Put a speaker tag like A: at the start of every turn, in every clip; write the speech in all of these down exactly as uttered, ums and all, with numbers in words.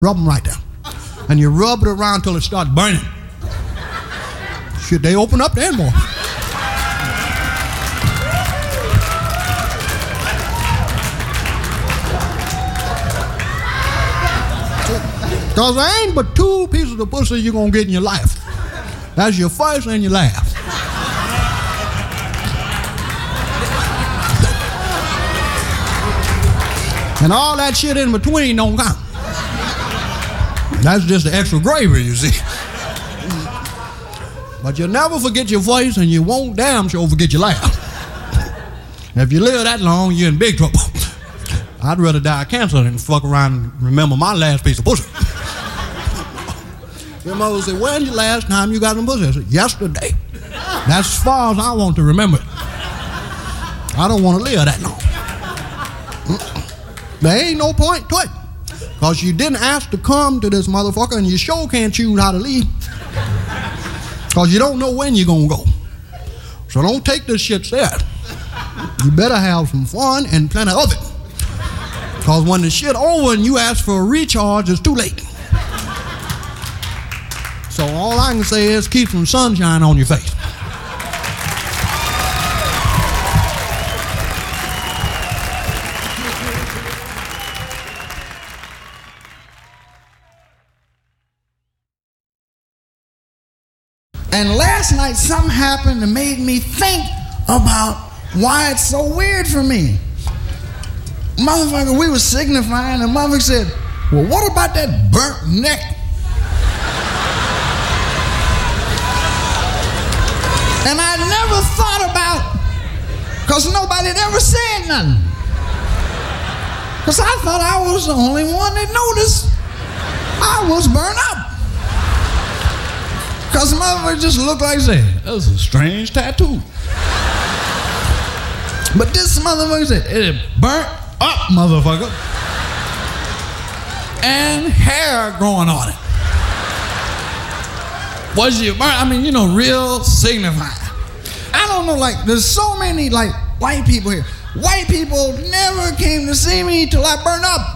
A: Rub them right there. And you rub it around till it starts burning. Shit, they open up there more. Because there ain't but two pieces of pussy you're going to get in your life. That's your first and your last. And all that shit in between don't count. That's just the extra gravy, you see. But you'll never forget your voice, and you won't damn sure forget your laugh. If you live that long, you're in big trouble. I'd rather die of cancer than fuck around and remember my last piece of pussy. Your mother said, when's the last time you got some pussy? I said, yesterday. That's as far as I want to remember it. I don't want to live that long. There ain't no point to it. Because you didn't ask to come to this motherfucker, and you sure can't choose how to leave. Because you don't know when you're going to go. So don't take this shit serious. You better have some fun and plenty of it. Because when the shit over and you ask for a recharge, it's too late. So all I can say is keep some sunshine on your face.
B: And last night something happened that made me think about why it's so weird for me. Motherfucker, we were signifying, and motherfucker said, well, what about that burnt neck? And I never thought about, because nobody had ever said nothing. Because I thought I was the only one that noticed I was burnt up. Because motherfucker just looked like say, that was a strange tattoo. But this motherfucker said, it burnt up, motherfucker. And hair growing on it. Was you burnt? I mean, you know, real signifying. I don't know, like, there's so many, like, white people here. White people never came to see me till I burned up.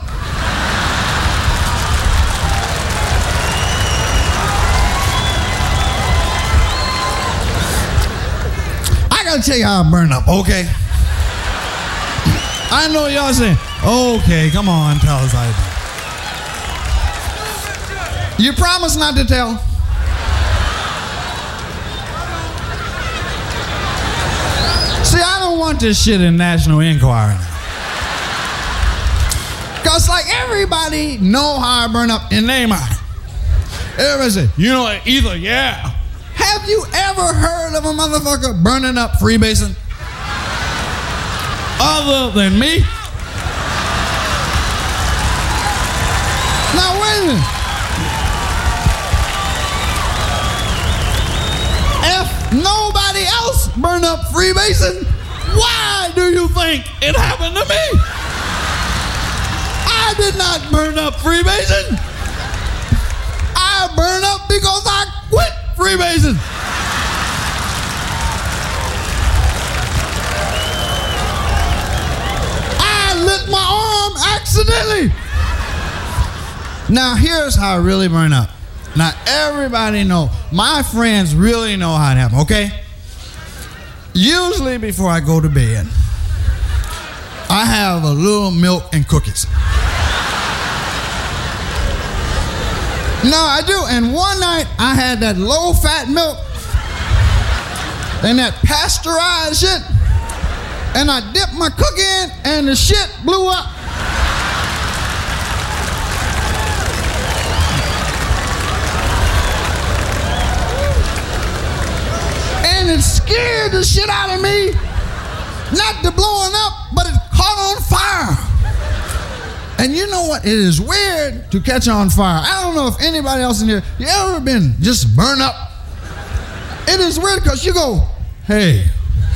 B: I gotta tell you how I burned up, okay? I know y'all saying, okay, come on, tell us how you do. You promise not to tell? See, I don't want this shit in National Enquirer now. Because, like, everybody know how I burn up in their mind. Everybody say, you know, either, yeah. Have you ever heard of a motherfucker burning up freebasing? Other than me? Now, wait a minute. If nobody else burned up freebasing, why do you think it happened to me? I did not burn up freebasing. I burned up because I quit freebasing. I lit my arm accidentally. Now here's how I really burn up. Now everybody know, my friends really know how it happened, okay? Usually before I go to bed, I have a little milk and cookies. No, I do. And one night I had that low-fat milk and that pasteurized shit, and I dipped my cookie in, and the shit blew up. And it scared the shit out of me. Not the blowing up, but it caught on fire. And you know what? It is weird to catch on fire. I don't know if anybody else in here, you ever been just burned up? It is weird because you go, hey,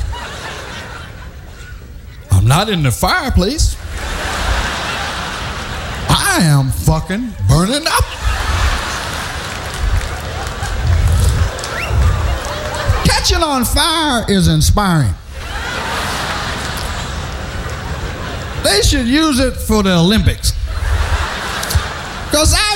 B: I'm not in the fireplace. I am fucking burning up. Catching on fire is inspiring. They should use it for the Olympics. Because I